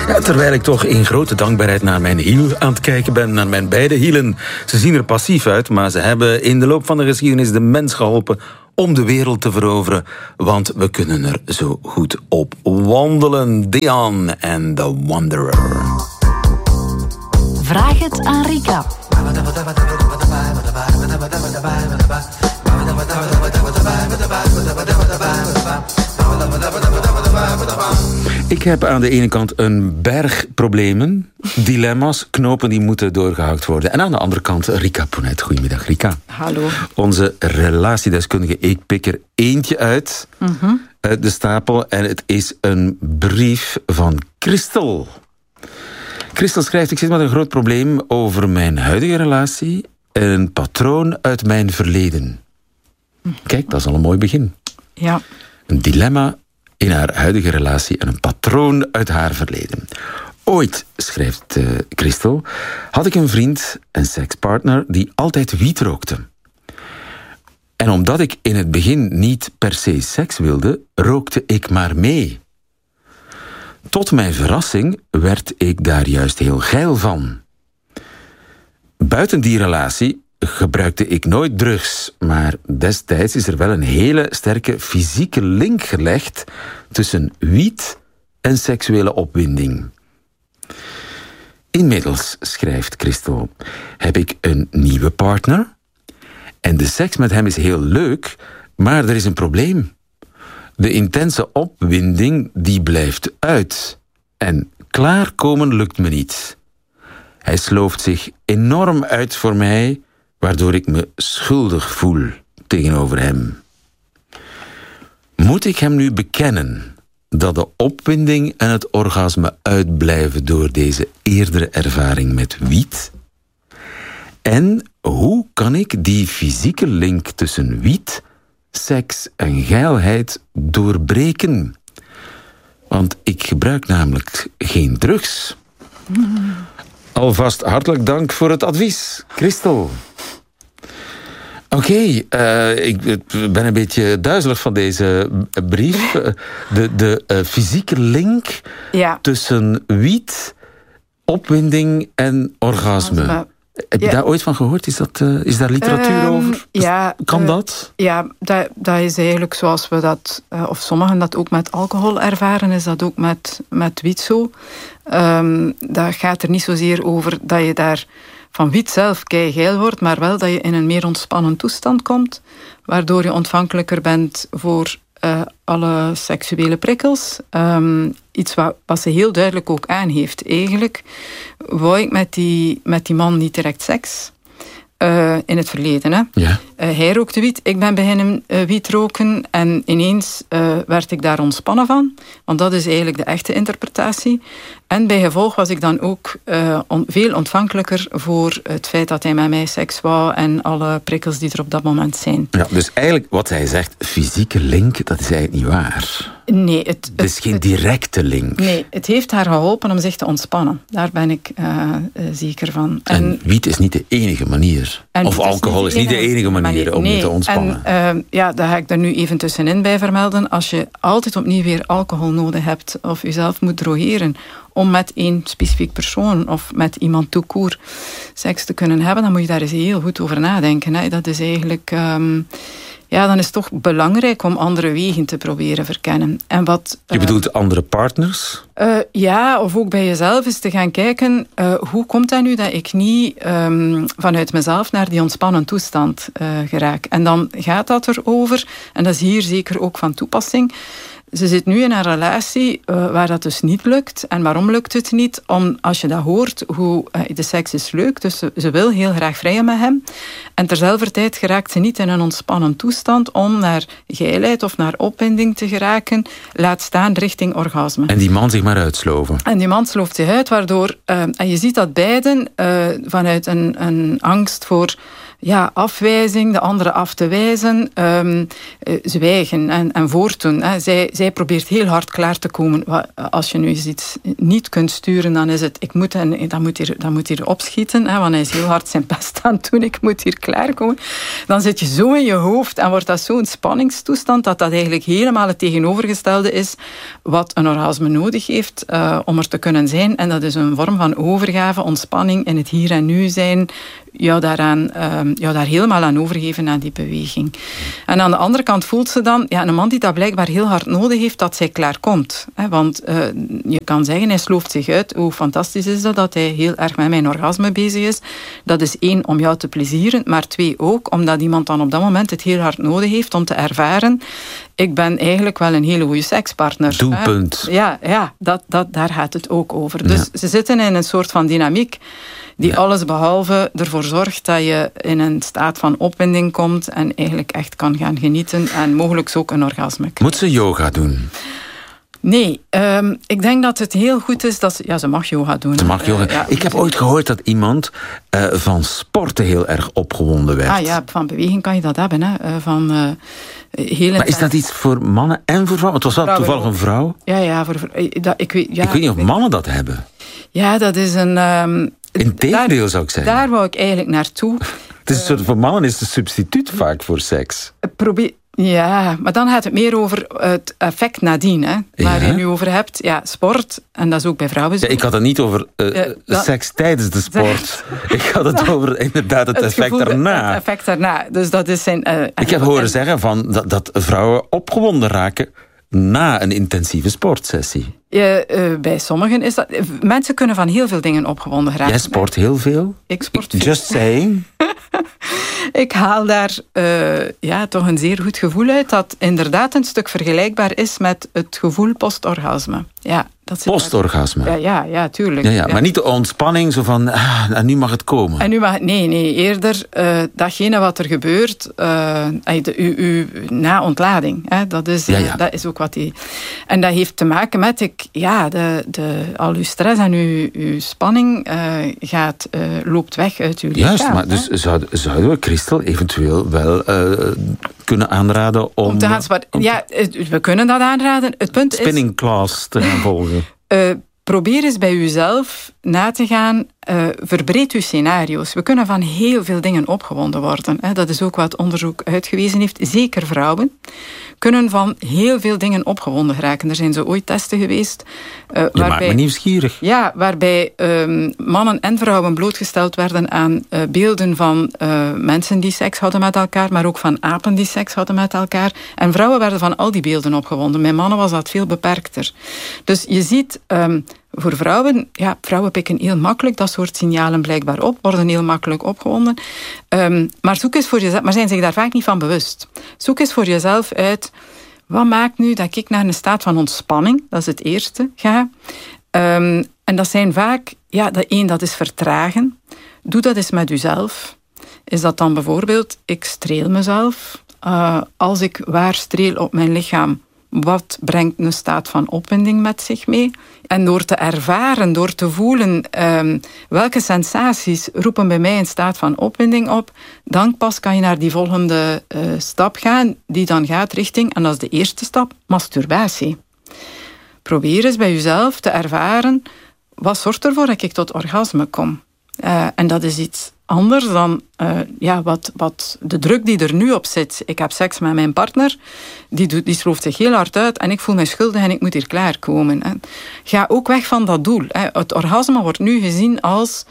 Ja, terwijl ik toch in grote dankbaarheid naar mijn hiel aan het kijken ben, naar mijn beide hielen. Ze zien er passief uit, maar ze hebben in de loop van de geschiedenis de mens geholpen om de wereld te veroveren, want we kunnen er zo goed op wandelen. Dion en The Wanderer. Vraag het aan Rika. Ik heb aan de ene kant een berg problemen, dilemma's, knopen die moeten doorgehakt worden. En aan de andere kant Rika Ponet. Goedemiddag, Rika. Hallo. Onze relatiedeskundige. Ik pik er eentje uit uit de stapel. En het is een brief van Christel. Christel schrijft: ik zit met een groot probleem over mijn huidige relatie en een patroon uit mijn verleden. Kijk, dat is al een mooi begin. Ja. Een dilemma in haar huidige relatie en een patroon uit haar verleden. Ooit, schrijft Christel, had ik een vriend, een sekspartner, die altijd wiet rookte. En omdat ik in het begin niet per se seks wilde, rookte ik maar mee. Tot mijn verrassing werd ik daar juist heel geil van. Buiten die relatie gebruikte ik nooit drugs, maar destijds is er wel een hele sterke fysieke link gelegd tussen wiet en seksuele opwinding. Inmiddels, schrijft Christel, heb ik een nieuwe partner en de seks met hem is heel leuk, maar er is een probleem. De intense opwinding die blijft uit en klaarkomen lukt me niet. Hij slooft zich enorm uit voor mij, waardoor ik me schuldig voel tegenover hem. Moet ik hem nu bekennen dat de opwinding en het orgasme uitblijven door deze eerdere ervaring met wiet? En hoe kan ik die fysieke link tussen wiet, seks en geilheid doorbreken? Want ik gebruik namelijk geen drugs. Alvast hartelijk dank voor het advies, Christel. Oké, ik ben een beetje duizelig van deze brief. De fysieke link tussen wiet, opwinding en orgasme. Heb je daar ooit van gehoord? Is daar literatuur over? Kan dat? Ja, dat is eigenlijk zoals we dat, of sommigen dat ook met alcohol ervaren, is dat ook met wiet zo. Dat gaat er niet zozeer over dat je daar van wiet zelf keigeil wordt, maar wel dat je in een meer ontspannen toestand komt, waardoor je ontvankelijker bent voor alle seksuele prikkels. Iets wat ze heel duidelijk ook aangeeft. Eigenlijk wou ik met die man niet direct seks. In het verleden. Hè. Ja. Hij rookte wiet, ik ben beginnen wiet roken en ineens werd ik daar ontspannen van. Want dat is eigenlijk de echte interpretatie. En bij gevolg was ik dan ook veel ontvankelijker voor het feit dat hij met mij seks wou en alle prikkels die er op dat moment zijn. Ja, dus eigenlijk wat hij zegt, fysieke link, dat is eigenlijk niet waar. Nee, het is geen directe link. Nee, het heeft haar geholpen om zich te ontspannen. Daar ben ik zeker van. En wiet is niet de enige manier. Of alcohol is niet de enige manier om je te ontspannen. En daar ga ik er nu even tussenin bij vermelden. Als je altijd opnieuw weer alcohol nodig hebt of jezelf moet drogeren om met één specifiek persoon of met iemand tout court seks te kunnen hebben, dan moet je daar eens heel goed over nadenken. Hè. Dat is eigenlijk... dan is het toch belangrijk om andere wegen te proberen verkennen. En je bedoelt andere partners? Of ook bij jezelf is te gaan kijken, hoe komt dat nu dat ik niet vanuit mezelf naar die ontspannen toestand geraak? En dan gaat dat erover, en dat is hier zeker ook van toepassing. Ze zit nu in een relatie waar dat dus niet lukt. En waarom lukt het niet? Als je dat hoort, de seks is leuk, dus ze wil heel graag vrijen met hem. En terzelfde tijd geraakt ze niet in een ontspannen toestand om naar geilheid of naar opwinding te geraken, laat staan richting orgasme. En die man zich maar uitsloven. En die man slooft zich uit, waardoor... en je ziet dat beiden vanuit een angst voor afwijzing, de andere af te wijzen, zwijgen en voortdoen. Zij probeert heel hard klaar te komen. Als je nu iets niet kunt sturen, dan is het, ik moet en dat moet hier opschieten, want hij is heel hard zijn best aan het doen, ik moet hier klaarkomen. Dan zit je zo in je hoofd en wordt dat zo'n spanningstoestand dat eigenlijk helemaal het tegenovergestelde is wat een orgasme nodig heeft om er te kunnen zijn. En dat is een vorm van overgave, ontspanning, in het hier en nu zijn, jou daar helemaal aan overgeven aan die beweging. En aan de andere kant voelt ze dan, een man die dat blijkbaar heel hard nodig heeft, dat zij klaar komt. Want je kan zeggen, hij slooft zich uit. Hoe fantastisch is dat hij heel erg met mijn orgasme bezig is. Dat is 1, om jou te plezieren, maar 2 ook, omdat iemand dan op dat moment het heel hard nodig heeft om te ervaren, ik ben eigenlijk wel een hele goede sekspartner. Doelpunt. Daar gaat het ook over. Dus ze zitten in een soort van dynamiek die alles behalve ervoor zorgt dat je in een staat van opwinding komt en eigenlijk echt kan gaan genieten en mogelijk ook een orgasme krijgt. Moet ze yoga doen? Nee, ik denk dat het heel goed is dat ze mag yoga doen. Ze mag yoga. Ik heb ooit gehoord dat iemand van sporten heel erg opgewonden werd. Van beweging kan je dat hebben. Maar is dat iets voor mannen en voor vrouwen? Het was wel toevallig een vrouw. Ik weet niet of mannen dat hebben. Ja, dat is een... Integendeel zou ik zeggen. Daar wou ik eigenlijk naartoe. Het is een soort, voor mannen is het een substituut vaak voor seks. Ja, maar dan gaat het meer over het effect nadien, waar je nu over hebt. Ja, sport, en dat is ook bij vrouwen zo. Ik had het niet over seks tijdens de sport. Ik had het over inderdaad het effect daarna. Het effect daarna. Dus dat is zijn... ik heb horen zeggen dat vrouwen opgewonden raken na een intensieve sportsessie. Bij sommigen is dat... Mensen kunnen van heel veel dingen opgewonden raken. Jij sport heel veel? Ik sport veel. Just saying. Ik haal daar toch een zeer goed gevoel uit dat inderdaad een stuk vergelijkbaar is met het gevoel postorgasme. Ja, postorgasme? Ja, tuurlijk. Maar niet de ontspanning, zo van, en nu mag het komen. En nu mag het, nee, eerder datgene wat er gebeurt na ontlading. Dat is ook wat die... En dat heeft te maken met, al uw stress en uw spanning loopt weg uit uw lichaam. Juist, maar dus zouden we Christel eventueel wel kunnen aanraden om te gaan we kunnen dat aanraden. Het punt spinning class te gaan volgen. Probeer eens bij uzelf na te gaan. Verbreed uw scenario's. We kunnen van heel veel dingen opgewonden worden. Dat is ook wat onderzoek uitgewezen heeft. Zeker vrouwen kunnen van heel veel dingen opgewonden geraken. Er zijn zo ooit testen geweest. Je maakt me nieuwsgierig. Ja, waarbij mannen en vrouwen blootgesteld werden aan beelden van mensen die seks hadden met elkaar, maar ook van apen die seks hadden met elkaar. En vrouwen werden van al die beelden opgewonden. Bij mannen was dat veel beperkter. Dus je ziet... voor vrouwen pikken heel makkelijk dat soort signalen blijkbaar op, worden heel makkelijk opgewonden. Maar zoek eens voor jezelf, maar zijn zich daar vaak niet van bewust. Zoek eens voor jezelf uit, wat maakt nu dat ik naar een staat van ontspanning, dat is het eerste, ga. En dat zijn vaak, dat is vertragen. Doe dat eens met jezelf. Is dat dan bijvoorbeeld, ik streel mezelf. Als ik waar streel op mijn lichaam, wat brengt een staat van opwinding met zich mee? En door te ervaren, door te voelen welke sensaties roepen bij mij een staat van opwinding op, dan pas kan je naar die volgende stap gaan, die dan gaat richting, en dat is de eerste stap, masturbatie. Probeer eens bij jezelf te ervaren, wat zorgt ervoor dat ik tot orgasme kom? En dat is iets anders dan wat de druk die er nu op zit. Ik heb seks met mijn partner, die slooft zich heel hard uit en ik voel me schuldig en ik moet hier klaarkomen. Ga ook weg van dat doel. Het orgasme wordt nu gezien als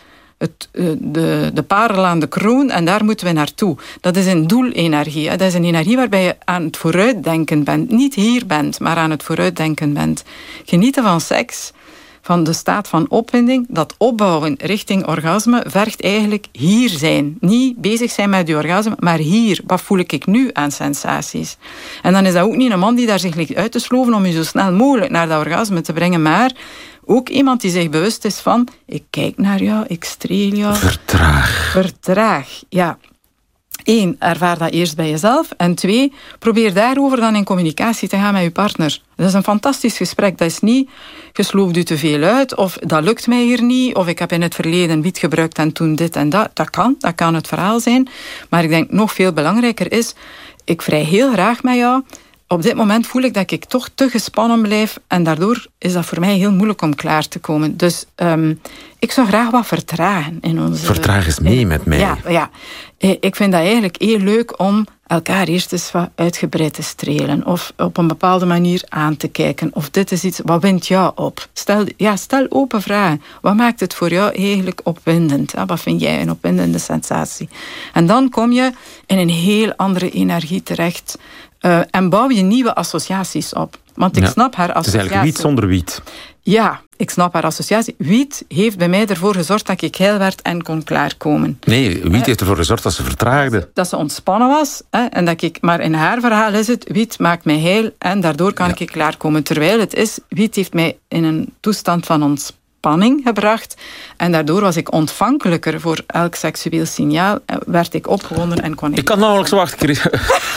de parel aan de kroon en daar moeten we naartoe. Dat is een doelenergie. Dat is een energie waarbij je aan het vooruitdenken bent. Niet hier bent, maar aan het vooruitdenken bent. Genieten van seks, van de staat van opwinding, dat opbouwen richting orgasme, vergt eigenlijk hier zijn. Niet bezig zijn met die orgasme, maar hier. Wat voel ik nu aan sensaties? En dan is dat ook niet een man die daar zich ligt uit te sloven om je zo snel mogelijk naar dat orgasme te brengen, maar ook iemand die zich bewust is van, ik kijk naar jou, ik streel jou. Vertraag, ja. 1, ervaar dat eerst bij jezelf. En 2, probeer daarover dan in communicatie te gaan met je partner. Dat is een fantastisch gesprek. Dat is niet, je sloopt u te veel uit, of dat lukt mij hier niet, of ik heb in het verleden wiet gebruikt en toen dit en dat. Dat kan het verhaal zijn. Maar ik denk nog veel belangrijker is, ik vrij heel graag met jou. Op dit moment voel ik dat ik toch te gespannen blijf en daardoor is dat voor mij heel moeilijk om klaar te komen. Dus ik zou graag wat vertragen in onze... Vertraag eens mee met mij. Ja. Ik vind dat eigenlijk heel leuk om elkaar eerst eens wat uitgebreid te strelen of op een bepaalde manier aan te kijken. Of dit is iets, wat wint jou op? Stel open vragen. Wat maakt het voor jou eigenlijk opwindend? Wat vind jij een opwindende sensatie? En dan kom je in een heel andere energie terecht en bouw je nieuwe associaties op. Want ik snap haar associatie. Het is eigenlijk wiet zonder wiet. Ja, ik snap haar associatie. Wiet heeft bij mij ervoor gezorgd dat ik heil werd en kon klaarkomen. Nee, wiet heeft ervoor gezorgd dat ze vertraagde. Dat ze ontspannen was. En maar in haar verhaal is het, wiet maakt mij heil en daardoor kan ik klaarkomen. Terwijl het is, wiet heeft mij in een toestand van ontspanning gebracht. En daardoor was ik ontvankelijker voor elk seksueel signaal. Werd ik opgewonden en kon ik... Ik kan nauwelijks wachten, Chris.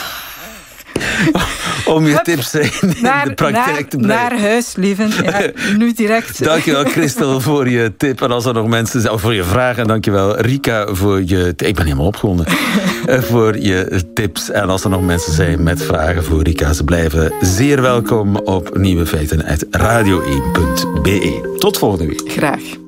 Om je tips in de praktijk te brengen. Naar huis, lieven. Ja, nu direct. Dankjewel, Christel, voor je tip. En als er nog mensen zijn, voor je vragen. En dankjewel, Rika, voor je... Ik ben helemaal opgewonden. Voor je tips. En als er nog mensen zijn met vragen voor Rika, ze blijven zeer welkom op Nieuwe Feiten uit radio1.be. Tot volgende week. Graag.